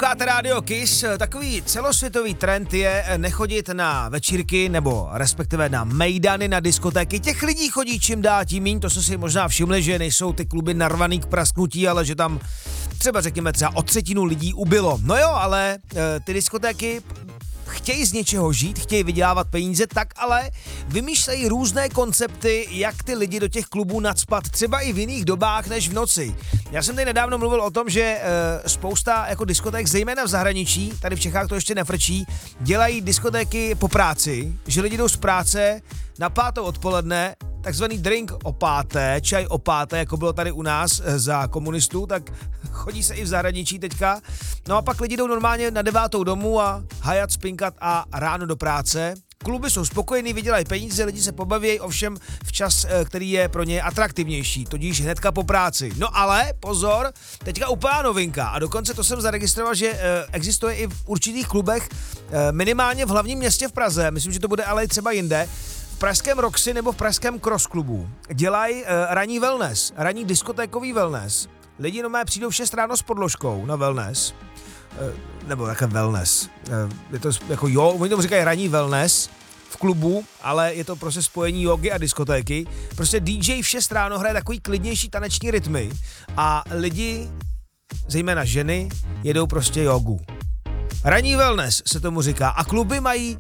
Posloucháte Radio Kiss. Takový celosvětový trend je nechodit na večírky nebo respektive na mejdany, na diskotéky. Těch lidí chodí čím dál tím míň, to jste si možná všimli, že nejsou ty kluby narvaný k prasknutí, ale že tam třeba o třetinu lidí ubylo. No jo, ale ty diskotéky chtějí z něčeho žít, chtějí vydělávat peníze, tak ale vymýšlejí různé koncepty, jak ty lidi do těch klubů nacpat, třeba i v jiných dobách než v noci. Já jsem tady nedávno mluvil o tom, že spousta jako diskoték, zejména v zahraničí, tady v Čechách to ještě nefrčí, dělají diskotéky po práci, že lidi jdou z práce na 5. odpoledne, takzvaný drink o 5, čaj o 5, jako bylo tady u nás za komunistů, tak chodí se i v zahraničí teďka. No a pak lidi jdou normálně na 9. domů a hajat, spinkat a ráno do práce. Kluby jsou spokojení, vydělají peníze, lidi se pobaví, ovšem v čas, který je pro ně atraktivnější, tudíž hnedka po práci. No ale pozor, teďka úplná novinka a dokonce to jsem zaregistroval, že existuje i v určitých klubech, minimálně v hlavním městě v Praze, myslím, že to bude ale i třeba jinde, v pražském Roxy nebo v pražském Cross klubu dělají ranní wellness, ranní diskotékový wellness. Lidi normálně přijdou v 6 ráno s podložkou na wellness, nebo také wellness, je to jako oni tomu říkají ranní wellness v klubu, ale je to prostě spojení jogy a diskotéky. Prostě DJ v 6 ráno hraje takový klidnější taneční rytmy a lidi, zejména ženy, jedou prostě jogu. Ranní wellness se tomu říká a kluby mají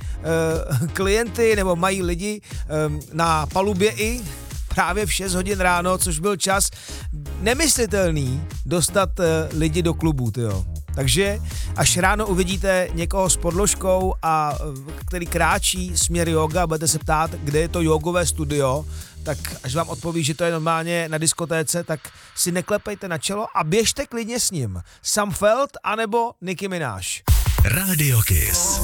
klienty nebo mají lidi na palubě i právě v 6 hodin ráno, což byl čas nemyslitelný dostat lidi do klubu, tyjo. Takže až ráno uvidíte někoho s podložkou a který kráčí směr yoga, budete se ptát, kde je to jogové studio, tak až vám odpoví, že to je normálně na diskotéce, tak si neklepejte na čelo a běžte klidně s ním. Sam Feld anebo Nicki Minaj. Radio Kiss.